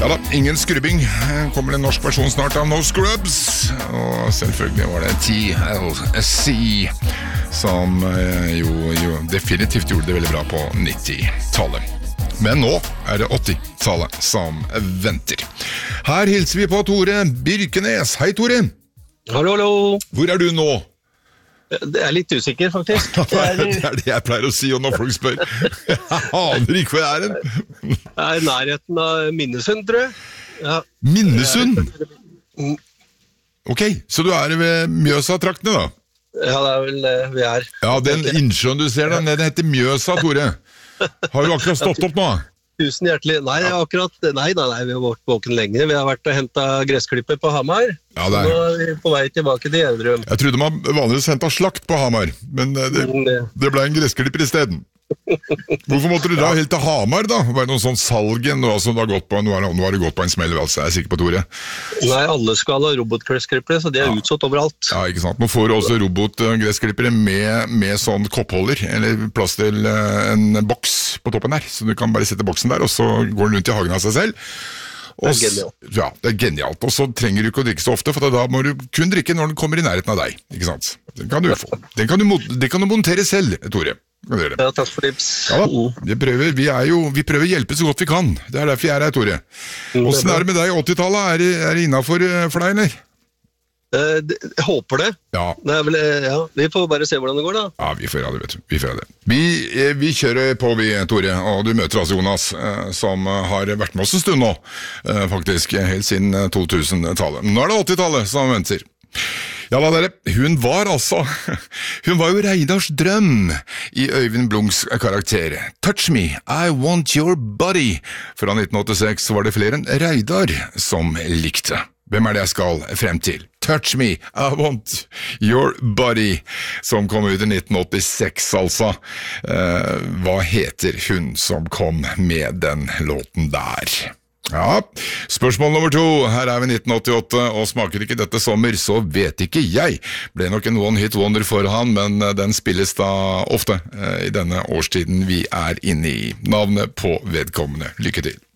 Ja da, ingen skrubbing. Kommer en norsk versjon snart av No Scrubs. Og selvfølgelig var det TLC som jo definitivt gjorde det veldig bra på 90-tallet. Men nå det 80-tallet som venter. Her hilser vi på Tore Birkenes. Hei, Tore. Hallo, hallo. Hvor du nå? Det litt usikker, faktisk. Det det jeg pleier å si når folk spør. Jeg aner ikke hvor jeg hen. I nærheten av Minnesund, tror jeg. Ja. Minnesund? Ok, så du ved Mjøsa-traktene da? Ja, det vel det vi Ja, den innsjøen du ser da, den heter Mjøsa, Tore. Har du akkurat stått opp nå? Tusen hjertelig. Nei, vi har vært våken lenge. Vi har vært og hentet gressklipper på Hamar. Ja, Nå vi på vei tilbake til Gjerdrum. Jeg trodde man vanligvis hentet slakt på Hamar, men det ble en gressklipper i stedet. Hvorfor måtte du dra helt til Hamar da? Var det noen sånn salgen som du har gått på? Nå har du gått på en smell, altså, jeg sikker på, Tore. Nei, alle skal ha robotgressklippere, så de utsatt overalt. Ja, ikke sant. Nå får du også robotgressklippere med sånn koppholder, eller plass til en boks på toppen her, så du kan bare sette boksen der, og så går den rundt i hagen av seg selv. Det genialt. Ja, det genialt. Og så trenger du ikke å drikke så ofte, for da må du kun drikke når den kommer i nærheten av deg, ikke sant? Den kan du få. Det kan du montere selv, Tore. Ja, takk for tips. Ja da, vi prøver å hjelpe så godt vi kan. Det derfor jeg her, Tore. Hvordan det med deg i 80-tallet? Er det innenfor for deg, eller? Jeg håper det. Ja. Vi får bare se hvordan det går da. Ja, vi får gjøre det, vet du. Vi kjører på, Tore, og du møter altså Jonas, som har vært med oss en stund nå, faktisk, helt siden 2000-tallet. Nå det 80-tallet som venter. Ja da, dere, hun var jo Reidars drøm i Øyvind Blunks karakter. Touch me, I want your body. Fra 1986 var det flere enn Reidar som likte. Hvem det jeg skal frem til? Touch me, I want your body, som kom ut i 1986 altså. Hva heter hun som kom med den låten der? Ja, spørsmål nummer 2. Her vi 1988, og smaker ikke dette sommer, så vet ikke jeg. Ble nok en one-hit wonder for han, men den spilles da ofte i denne årstiden vi inne i. Navnet på vedkommende. Lykke til.